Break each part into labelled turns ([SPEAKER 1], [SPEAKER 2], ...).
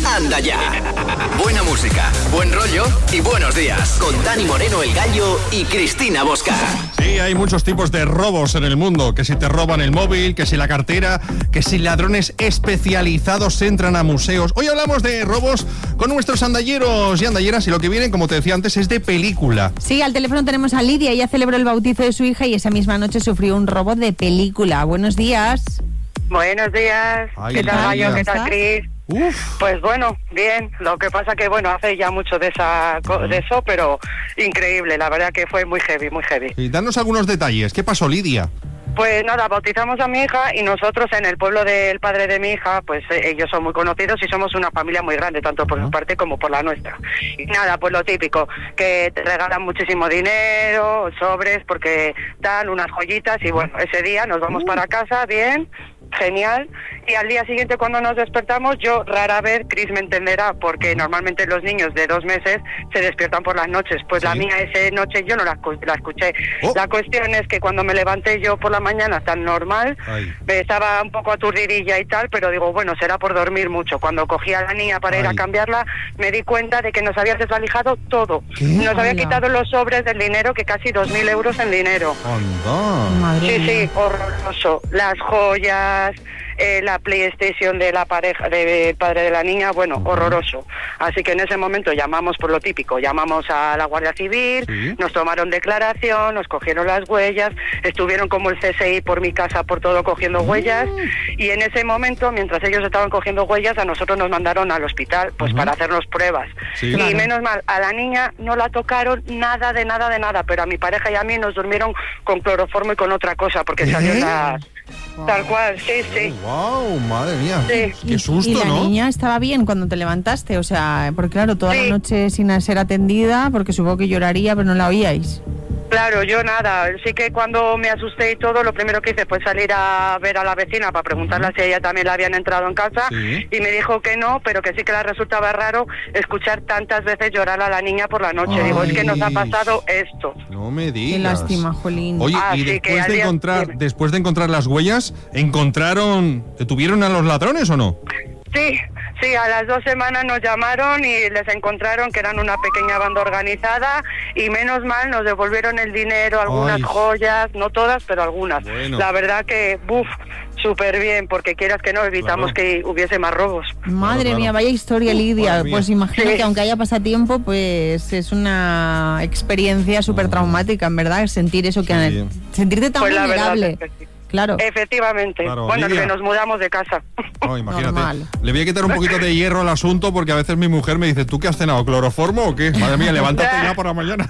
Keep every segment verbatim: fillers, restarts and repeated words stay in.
[SPEAKER 1] Anda Ya. Buena música, buen rollo y buenos días. Con Dani Moreno, El Gallo y Cristina Bosca.
[SPEAKER 2] Sí, hay muchos tipos de robos en el mundo. Que si te roban el móvil, que si la cartera, que si ladrones especializados entran a museos. Hoy hablamos de robos con nuestros andalleros y andalleras y lo que viene, como te decía antes, es de película.
[SPEAKER 3] Sí, al teléfono tenemos a Lidia. Ella celebró el bautizo de su hija y esa misma noche sufrió un robo de película. Buenos días.
[SPEAKER 4] Buenos días.
[SPEAKER 2] Ay,
[SPEAKER 4] ¿Qué tal, Gallo? ¿Qué tal, Cris?
[SPEAKER 2] Uf.
[SPEAKER 4] Pues bueno, bien. Lo que pasa que, bueno, hace ya mucho de esa de eso, pero increíble. La verdad que fue muy heavy, muy heavy.
[SPEAKER 2] Y danos algunos detalles. ¿Qué pasó, Lidia?
[SPEAKER 4] Pues nada, bautizamos a mi hija y nosotros en el pueblo del padre de mi hija, pues eh, ellos son muy conocidos y somos una familia muy grande, tanto por su parte como por la nuestra. Y nada, pues lo típico, que te regalan muchísimo dinero, sobres, porque dan unas joyitas y bueno, ese día nos vamos para casa, bien, genial. Y al día siguiente cuando nos despertamos, yo rara vez, Cris me entenderá, porque normalmente los niños de dos meses se despiertan por las noches. Pues
[SPEAKER 2] ¿Sí?
[SPEAKER 4] La mía esa noche yo no la, la escuché.
[SPEAKER 2] Oh.
[SPEAKER 4] La cuestión es que cuando me levanté yo por la mañana tan normal,
[SPEAKER 2] Ay.
[SPEAKER 4] me estaba un poco aturdidilla y tal, pero digo, bueno, será por dormir mucho. Cuando cogí a la niña para ir a
[SPEAKER 2] Ay.
[SPEAKER 4] cambiarla, me di cuenta de que nos había desvalijado todo.
[SPEAKER 2] ¿Qué?
[SPEAKER 4] Nos había
[SPEAKER 3] Hola.
[SPEAKER 4] quitado los sobres del dinero, que casi dos mil euros en dinero.
[SPEAKER 2] Anda.
[SPEAKER 3] Madre
[SPEAKER 4] Sí,
[SPEAKER 3] mía.
[SPEAKER 4] sí, horroroso. Las joyas, eh, la PlayStation de la pareja, del padre de la niña, bueno, horroroso. Así que en ese momento llamamos por lo típico, llamamos a la Guardia Civil,
[SPEAKER 2] Sí.
[SPEAKER 4] nos tomaron declaración, nos cogieron las huellas, estuvieron como el C S I por mi casa, por todo cogiendo huellas, y en ese momento, mientras ellos estaban cogiendo huellas, a nosotros nos mandaron al hospital, pues
[SPEAKER 2] Ujú.
[SPEAKER 4] para hacernos pruebas.
[SPEAKER 2] Sí.
[SPEAKER 4] Y
[SPEAKER 2] Claro.
[SPEAKER 4] menos mal, a la niña no la tocaron nada de nada de nada, pero a mi pareja y a mí nos durmieron con cloroformo y con otra cosa, porque
[SPEAKER 2] ¿Qué?
[SPEAKER 4] salió la... Tal cual, sí, sí.
[SPEAKER 2] Wow, madre mía.
[SPEAKER 4] Sí.
[SPEAKER 2] Qué susto,
[SPEAKER 3] y la
[SPEAKER 2] ¿no?
[SPEAKER 3] niña estaba bien cuando te levantaste, o sea, porque claro, toda
[SPEAKER 4] Sí.
[SPEAKER 3] la noche sin ser atendida, porque supongo que lloraría, pero no la oíais.
[SPEAKER 4] Claro, yo nada, sí que cuando me asusté y todo, lo primero que hice fue salir a ver a la vecina para preguntarle si a ella también la habían entrado en casa,
[SPEAKER 2] Sí.
[SPEAKER 4] y me dijo que no, pero que sí que le resultaba raro escuchar tantas veces llorar a la niña por la noche.
[SPEAKER 2] Ay.
[SPEAKER 4] Digo, es que nos ha pasado esto.
[SPEAKER 2] No me digas.
[SPEAKER 3] Qué lástima, Jolín.
[SPEAKER 2] Oye,
[SPEAKER 4] Ah,
[SPEAKER 2] y
[SPEAKER 4] sí, que
[SPEAKER 2] después
[SPEAKER 4] al
[SPEAKER 2] de
[SPEAKER 4] día-
[SPEAKER 2] encontrar,
[SPEAKER 4] dime.
[SPEAKER 2] después de encontrar las huellas, ¿encontraron, detuvieron a los ladrones o no?
[SPEAKER 4] Sí, sí, a las dos semanas nos llamaron y les encontraron que eran una pequeña banda organizada y menos mal nos devolvieron el dinero, algunas
[SPEAKER 2] Ay.
[SPEAKER 4] joyas, no todas, pero algunas.
[SPEAKER 2] Bueno.
[SPEAKER 4] La verdad que, buf, súper bien, porque quieras que no, evitamos
[SPEAKER 2] Claro.
[SPEAKER 4] que hubiese más robos.
[SPEAKER 3] Madre
[SPEAKER 2] claro.
[SPEAKER 3] mía, vaya historia, Lidia.
[SPEAKER 2] madre mía.
[SPEAKER 3] Pues imagino
[SPEAKER 4] Sí.
[SPEAKER 3] que aunque haya pasado tiempo, pues es una experiencia súper traumática, en verdad, sentir eso, que
[SPEAKER 2] Sí.
[SPEAKER 3] sentirte tan
[SPEAKER 4] Pues la verdad
[SPEAKER 3] vulnerable.
[SPEAKER 4] es que sí.
[SPEAKER 3] Claro.
[SPEAKER 4] Efectivamente.
[SPEAKER 2] Claro,
[SPEAKER 4] bueno,
[SPEAKER 2] Lidia.
[SPEAKER 4] que nos mudamos de casa.
[SPEAKER 2] No, imagínate.
[SPEAKER 3] Normal.
[SPEAKER 2] Le voy a quitar un poquito de hierro al asunto porque a veces mi mujer me dice, ¿tú qué has cenado? ¿Cloroformo o qué? Madre mía, levántate ya por la mañana.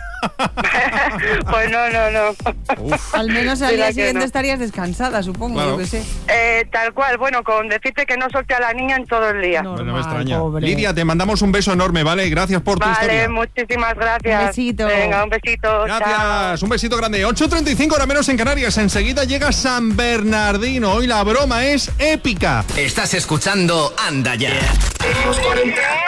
[SPEAKER 4] Pues no, no, no.
[SPEAKER 2] Uf.
[SPEAKER 3] Al menos al
[SPEAKER 4] Mira
[SPEAKER 3] día
[SPEAKER 4] que
[SPEAKER 3] siguiente
[SPEAKER 4] no.
[SPEAKER 3] estarías descansada, supongo,
[SPEAKER 2] Claro.
[SPEAKER 3] yo qué sé.
[SPEAKER 4] Eh, tal cual, bueno, con decirte que no solté a la niña en todo el día.
[SPEAKER 3] No.
[SPEAKER 2] Bueno, me
[SPEAKER 3] Normal,
[SPEAKER 2] extraña.
[SPEAKER 3] pobre.
[SPEAKER 2] Lidia, te mandamos un beso enorme, ¿vale? Gracias por tu
[SPEAKER 4] Vale,
[SPEAKER 2] historia.
[SPEAKER 4] muchísimas gracias.
[SPEAKER 3] Un besito.
[SPEAKER 4] Venga, un besito. Chao.
[SPEAKER 2] Gracias, un besito grande. ocho treinta y cinco, hora menos en Canarias. Enseguida llega San Bernardino. Hoy la broma es épica.
[SPEAKER 1] Estás escuchando Anda Ya.